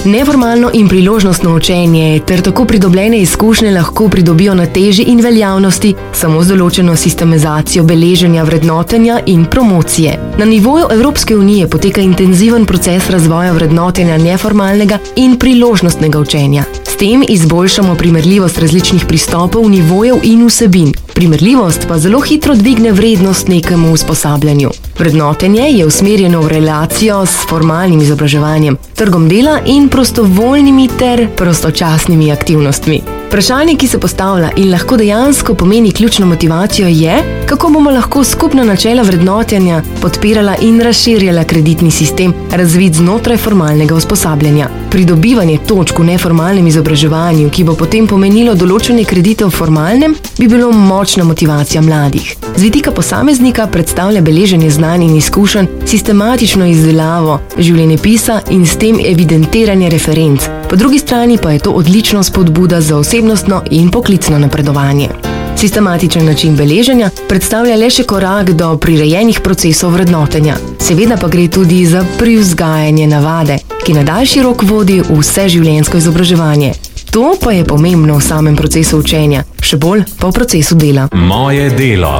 Neformalno in priložnostno učenje ter tako pridobljene izkušnje lahko pridobijo na teži in veljavnosti samo z določeno sistemizacijo beleženja, vrednotenja in promocije. Na nivoju Evropske unije poteka intenziven proces razvoja vrednotenja neformalnega in priložnostnega učenja. S tem izboljšamo primerljivost različnih pristopov, nivojev in vsebin. Primerljivost pa zelo hitro dvigne vrednost nekemu usposabljanju. Vrednotenje je usmerjeno v relacijo s formalnim izobraževanjem, trgom dela in prostovoljnimi ter prostočasnimi aktivnostmi. Vprašanje, ki se postavlja in lahko dejansko pomeni ključno motivacijo, je, kako bomo lahko skupna načela vrednotenja podpirala in razširjala kreditni sistem, razvit znotraj formalnega usposabljanja. Pridobivanje točk v neformalnem izobraževanju, ki bo potem pomenilo določene kredite v formalnem, bi bilo močna motivacija mladih. Z vidika posameznika predstavlja beleženje znanj in izkušenj, sistematično izdelavo življenjepisa in s tem evidentiranje referenc. Po drugi strani pa je to odlična spodbuda za osebnostno in poklicno napredovanje. Sistematičen način beleženja predstavlja le še korak do prirejenih procesov vrednotenja. Seveda pa gre tudi za privzgajanje navade, ki na daljši rok vodi v vseživljenjsko izobraževanje. To pa je pomembno v samem procesu učenja, še bolj pa v procesu dela. Moje delo.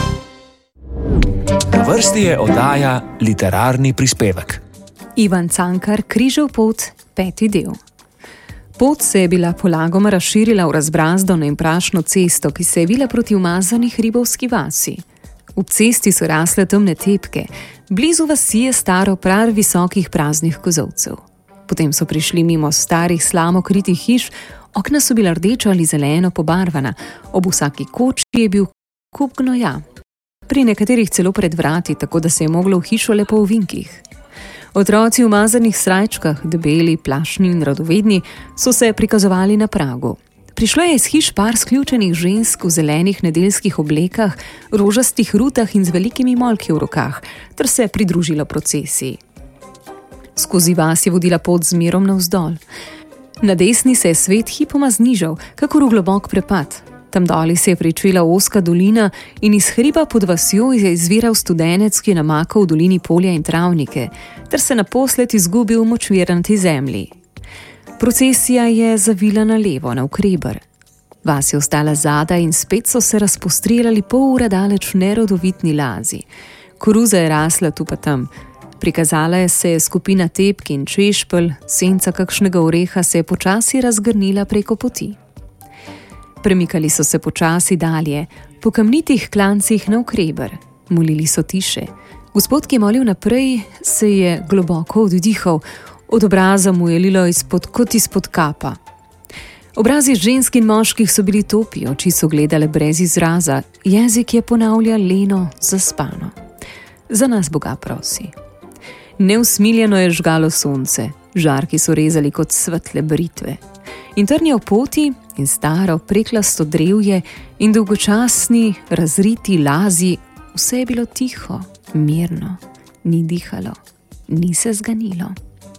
Na vrsti je oddaja Literarni prispevek. Ivan Cankar, Križev pot, 5. del. Pot se je bila polagoma razširila v razbrazdano in prašno cesto, ki se je vila proti umazani hribovski vasi. V cesti so rasle temne tepke, blizu vasi je staro prav visokih praznih kozovcev. Potem so prišli mimo starih slamokritih hiš, okna so bila rdečo ali zeleno pobarvana, ob vsaki koči je bil kup gnoja. Pri nekaterih celo pred vrati, tako da se je moglo v hišo le po ovinkih. Otroci v umazanih srajčkah, debeli, plašni in radovedni, so se prikazovali na pragu. Prišlo je iz hiš par sključenih žensk v zelenih nedeljskih oblekah, rožastih rutah in z velikimi molki v rokah, ter se pridružilo procesiji. Skozi vas je vodila pot z mirom navzdol. Na desni se je svet hipoma znižal, kakor v globok prepad. Tam doli se je pričela ozka dolina in iz hriba pod vasjo je izviral studenec, ki je namakal v dolini polja in travnike, ter se naposled izgubil v močvirnati zemlji. Procesija je zavila na levo, navkreber. Vas je ostala zadaj in spet so se razpostrirali pol ura daleč nerodovitni lazi. Koruza je rasla tu pa tam. Prikazala se je skupina tepk in češpelj, senca kakšnega oreha se je počasi razgrnila preko poti. Premikali so se počasi dalje, po kamnitih klancih navkreber. Molili so tiše. Gospod, ki je molil naprej, se je globoko oddihal, od obraza mu je lilo kot izpod kapa. Obrazi žensk in moških so bili topi, oči so gledale brez izraza, jezik je ponavljal leno, zaspano. Za nas Boga prosi. Neusmiljeno je žgalo sonce, žarki so rezali kot svetle britve. In trnje v poti in staro preklasto drevje in dolgočasni razriti lazi, vse je bilo tiho, mirno, ni dihalo, ni se zganilo.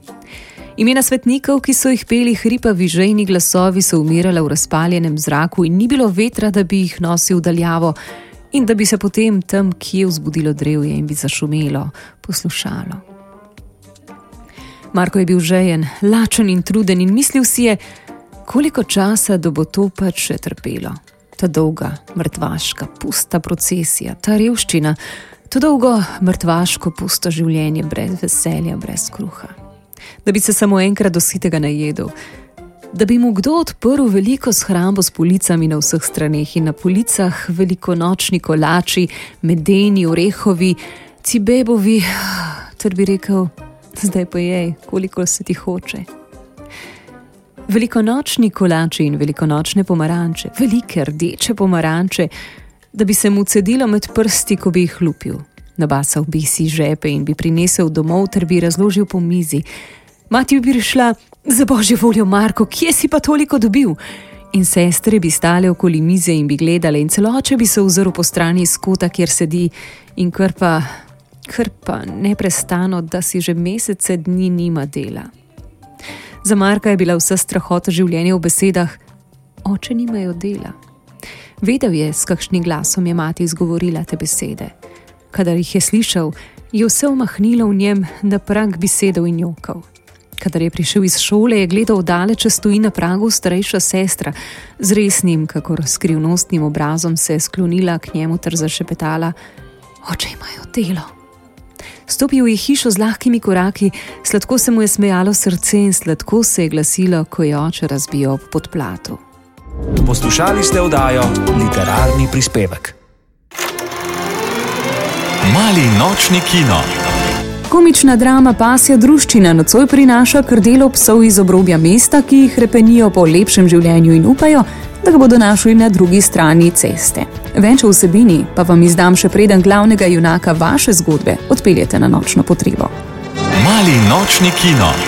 Imena svetnikov, ki so jih peli hripavi žejni glasovi, so umirala v razpaljenem zraku in ni bilo vetra, da bi jih nosil daljavo in da bi se potem tam kje vzbudilo drevje in bi zašumelo, poslušalo. Marko je bil žejen, lačen in truden in mislil si je, koliko časa, da bo to pač še trpelo. Ta dolga, mrtvaška, pusta procesija, ta revščina, to dolgo, mrtvaško, pusto življenje brez veselja, brez kruha. Da bi se samo enkrat do sitega najedel, da bi mu kdo odprl veliko shrambo s policami na vseh straneh in na policah velikonočni kolači, medeni, orehovi, cibebovi, ter bi rekel, zdaj pa jej, koliko se ti hoče. Velikonočni kolači in velikonočne pomaranče, velike rdeče pomaranče, da bi se mu cedilo med prsti, ko bi jih lupil. Nabasal bi si žepe in bi prinesel domov ter bi razložil po mizi. Mati bi prišla, za božjo voljo, Marko, kje si pa toliko dobil? In sestre bi stale okoli mize in bi gledale in celo oče bi se ozrl po strani iz kota, kjer sedi in kar pa neprestano, da si že mesece dni nima dela. Za Marka je bila vsa strahota življenja v besedah, oče nimajo dela. Vedel je, s kakšnim glasom je mati izgovorila te besede. Kadar jih je slišal, je vse omahnilo v njem, da prag bi sedel in jokal. Kadar je prišel iz šole, je gledal daleč, če stoji na pragu starejša sestra. Z resnim, kakor skrivnostnim obrazom se je sklonila k njemu ter zašepetala: "Oče imajo delo." Stopil je v hišo z lahkimi koraki, sladko se mu je smejalo srce in sladko se je glasilo, ko je oče razbijal ob podplatu. Poslušali ste oddajo Literarni prispevek. Mali nočni kino. Komična drama Pasja druščina nocoj prinaša krdelo psov iz obrobja mesta, ki jih hrepenijo po lepšem življenju in upajo, da ga bodo našli na drugi strani ceste. Več o vsebini pa vam izdam še preden glavnega junaka vaše zgodbe odpeljete na nočno potrebo. Mali nočni kino.